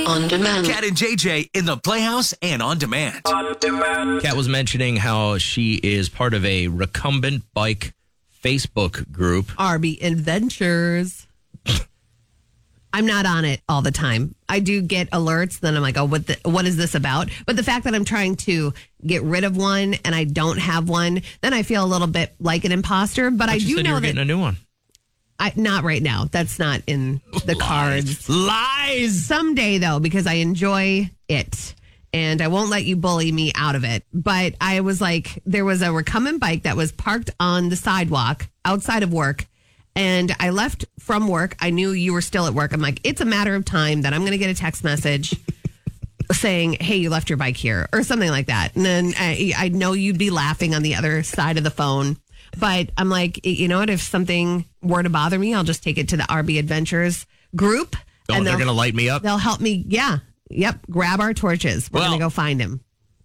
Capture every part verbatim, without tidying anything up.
On demand. Cat and J J in the Playhouse and on demand. On demand. Cat was mentioning how she is part of a recumbent bike Facebook group. R B Adventures. I'm not on it all the time. I do get alerts. Then I'm like, oh, what the, what is this about? But the fact that I'm trying to get rid of one and I don't have one, then I feel a little bit like an imposter. But, but I do said know you were that getting a new one. I, not right now. That's not in the Lies. cards. Lies. Someday, though, because I enjoy it. And I won't let you bully me out of it. But I was like, there was a recumbent bike that was parked on the sidewalk outside of work. And I left from work. I knew you were still at work. I'm like, it's a matter of time that I'm going to get a text message saying, hey, you left your bike here or something like that. And then I, I know you'd be laughing on the other side of the phone. But I'm like, you know what? If something were to bother me, I'll just take it to the R B Adventures group. Oh, and they're going to light me up? They'll help me. Yeah. Yep. Grab our torches. We're well, going to go find him.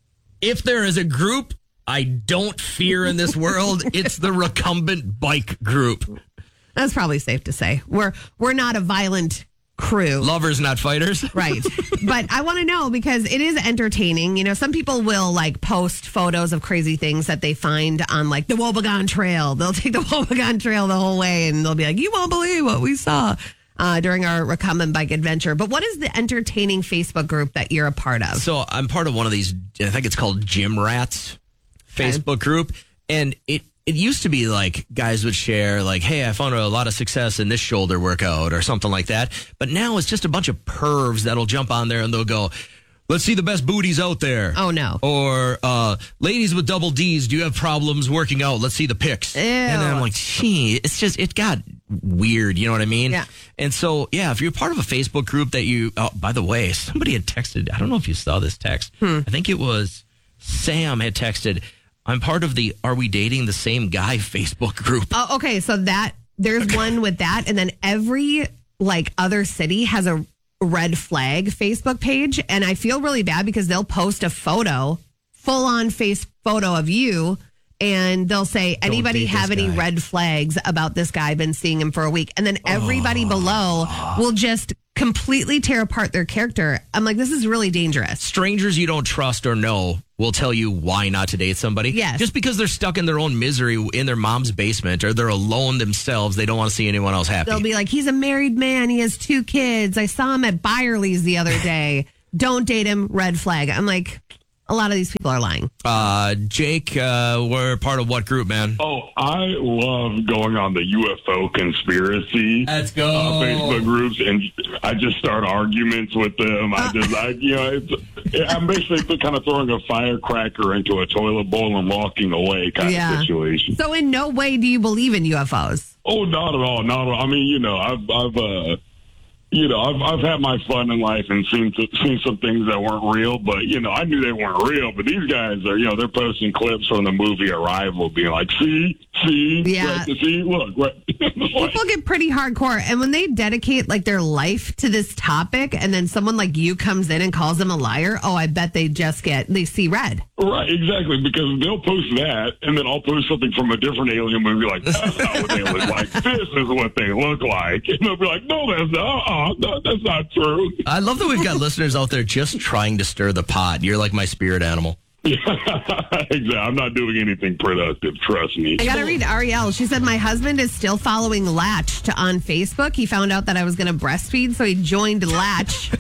If there is a group I don't fear in this world, it's the recumbent bike group. That's probably safe to say. We're we're not a violent crew. Lovers, not fighters. Right. But I want to know because it is entertaining. You know, some people will like post photos of crazy things that they find on like the Wobegon Trail. They'll take the Wobegon Trail the whole way and they'll be like, you won't believe what we saw uh, during our recumbent bike adventure. But what is the entertaining Facebook group that you're a part of? So I'm part of one of these, I think it's called Gym Rats Facebook okay. group. And it It used to be like guys would share like, hey, I found a lot of success in this shoulder workout or something like that. But now it's just a bunch of pervs that'll jump on there and they'll go, let's see the best booties out there. Oh, no. Or uh, ladies with double D's, do you have problems working out? Let's see the pics. Ew. And then I'm like, gee, it's just, it got weird. You know what I mean? Yeah. And so, yeah, if you're part of a Facebook group that you, oh, by the way, somebody had texted, I don't know if you saw this text. Hmm. I think it was Sam had texted, I'm part of the Are We Dating the Same Guy Facebook group. Oh, okay. So that there's okay. one with that. And then every like other city has a red flag Facebook page. And I feel really bad because they'll post a photo, full on face photo of you. And they'll say, anybody have any guy. red flags about this guy? Been seeing him for a week. And then everybody oh. below will just completely tear apart their character. I'm like, this is really dangerous. Strangers you don't trust or know will tell you why not to date somebody. Yes. Just because they're stuck in their own misery in their mom's basement or they're alone themselves, they don't want to see anyone else happy. They'll be like, he's a married man. He has two kids. I saw him at Byerly's the other day. Don't date him. Red flag. I'm like, a lot of these people are lying. Uh, Jake, uh, we're part of what group, man? Oh, I love going on the U F O conspiracy Let's go. Uh, Facebook groups, and I just start arguments with them. I just, I, you know, it's, I'm basically kind of throwing a firecracker into a toilet bowl and walking away kind yeah. of situation. So in no way do you believe in U F Os? Oh, not at all. Not at all. I mean, you know, I've, I've, uh, You know, I've I've had my fun in life and seen seen some things that weren't real, but you know, I knew they weren't real. But these guys are, you know, they're posting clips from the movie Arrival, being like, "See, see, yeah, right, see, look." Right. People get pretty hardcore, and when they dedicate like their life to this topic, and then someone like you comes in and calls them a liar, oh, I bet they just get they see red. Right, exactly, because they'll post that, and then I'll post something from a different alien movie, like, that's not what they look like. This is what they look like. And they'll be like, no, that's not, uh-uh, no, that's not true. I love that we've got listeners out there just trying to stir the pot. You're like my spirit animal. Yeah, exactly. I'm not doing anything productive, trust me. I got to read Ariel. She said, my husband is still following Latch to on Facebook. He found out that I was going to breastfeed, so he joined Latch.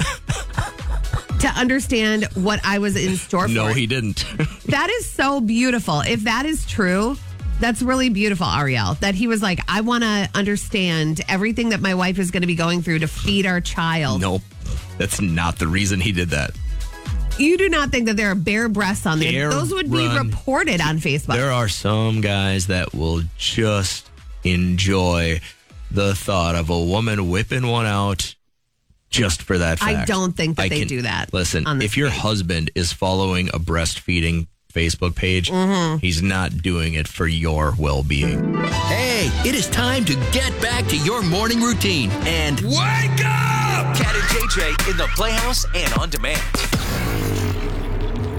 To understand what I was in store for. No, he didn't. That is so beautiful. If that is true, that's really beautiful, Ariel. That he was like, I want to understand everything that my wife is going to be going through to feed our child. Nope. That's not the reason he did that. You do not think that there are bare breasts on there. Air Those would be run. reported on Facebook. There are some guys that will just enjoy the thought of a woman whipping one out just for that fact. I don't think that I they can, do that. Listen, if your page. husband is following a breastfeeding Facebook page, mm-hmm. he's not doing it for your well-being. Hey, it is time to get back to your morning routine and wake up! Cat and J J in the Playhouse and on demand.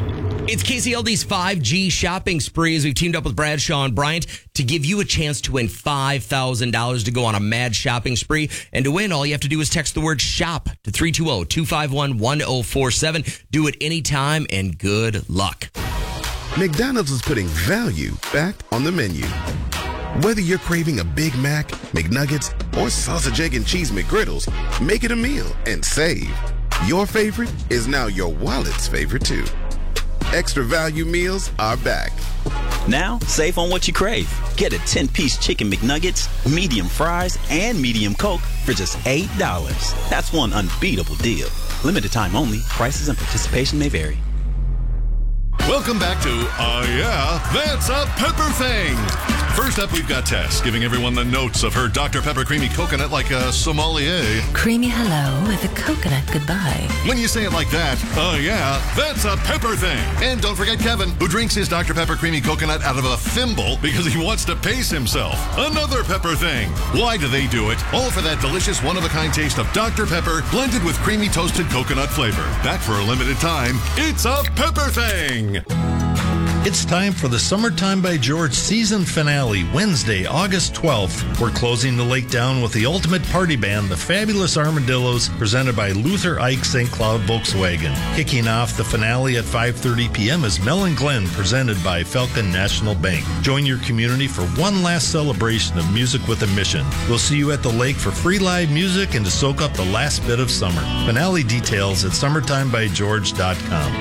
It's K C L D's five G shopping sprees. We've teamed up with Bradshaw and Bryant to give you a chance to win five thousand dollars to go on a mad shopping spree. And to win, all you have to do is text the word SHOP to three two zero, two five one, one zero four seven. Do it anytime and good luck. McDonald's is putting value back on the menu. Whether you're craving a Big Mac, McNuggets, or sausage, egg, and cheese McGriddles, make it a meal and save. Your favorite is now your wallet's favorite too. Extra value meals are back. Now, save on what you crave. Get a ten-piece chicken McNuggets, medium fries, and medium Coke for just eight dollars. That's one unbeatable deal. Limited time only. Prices and participation may vary. Welcome back to Uh Yeah, That's a Pepper Thing. First up, we've got Tess giving everyone the notes of her Doctor Pepper Creamy Coconut like a sommelier. Creamy hello with a coconut goodbye. When you say it like that, uh yeah, that's a pepper thing. And don't forget Kevin, who drinks his Doctor Pepper Creamy Coconut out of a thimble because he wants to pace himself. Another pepper thing. Why do they do it? All for that delicious one-of-a-kind taste of Doctor Pepper blended with creamy toasted coconut flavor. Back for a limited time, it's a pepper thing. It's time for the Summertime by George season finale, Wednesday, August twelfth. We're closing the lake down with the ultimate party band, the Fabulous Armadillos, presented by Luther Ike Saint Cloud Volkswagen. Kicking off the finale at five thirty p.m. is Mel and Glenn, presented by Falcon National Bank. Join your community for one last celebration of music with a mission. We'll see you at the lake for free live music and to soak up the last bit of summer. Finale details at summertime by george dot com.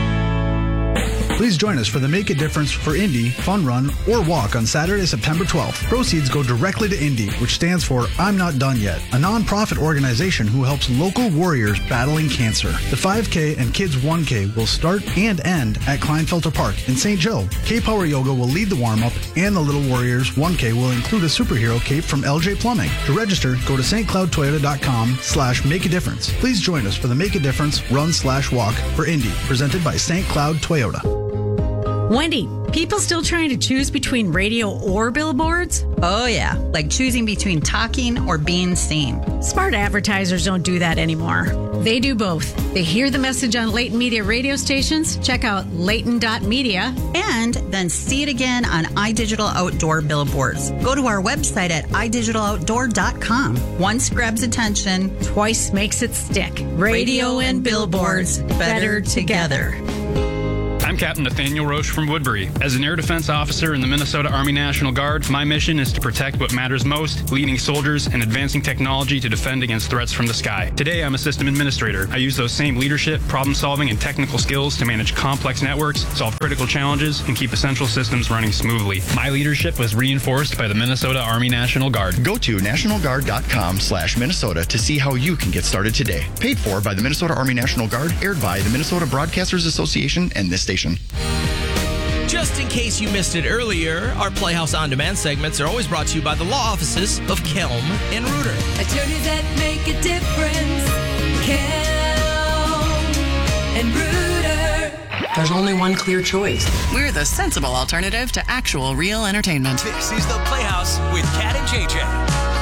Please join us for the Make a Difference for Indy Fun Run or Walk on Saturday, September twelfth. Proceeds go directly to Indy, which stands for I'm Not Done Yet, a nonprofit organization who helps local warriors battling cancer. The five K and Kids one K will start and end at Kleinfelter Park in Saint Joe. K-Power Yoga will lead the warm-up, and the Little Warriors one K will include a superhero cape from L J Plumbing. To register, go to st cloud toyota dot com slash make a difference. Please join us for the Make a Difference Run slash Walk for Indy, presented by Saint Cloud Toyota. Wendy, people still trying to choose between radio or billboards? Oh, yeah, like choosing between talking or being seen. Smart advertisers don't do that anymore. They do both. They hear the message on Leighton Media radio stations, check out leighton dot media, and then see it again on iDigital Outdoor billboards. Go to our website at i digital outdoor dot com. Once grabs attention, twice makes it stick. Radio, radio and billboards, better, better together. together. I'm Captain Nathaniel Roche from Woodbury. As an air defense officer in the Minnesota Army National Guard, my mission is to protect what matters most, leading soldiers and advancing technology to defend against threats from the sky. Today, I'm a system administrator. I use those same leadership, problem-solving, and technical skills to manage complex networks, solve critical challenges, and keep essential systems running smoothly. My leadership was reinforced by the Minnesota Army National Guard. Go to national guard dot com slash Minnesota to see how you can get started today. Paid for by the Minnesota Army National Guard, aired by the Minnesota Broadcasters Association and this station. Just in case you missed it earlier, our Playhouse On Demand segments are always brought to you by the law offices of Kelm and Reuter. Attorneys that make a difference. Kelm and Reuter. There's only one clear choice. We're the sensible alternative to actual real entertainment. This is the Playhouse with Kat and J J.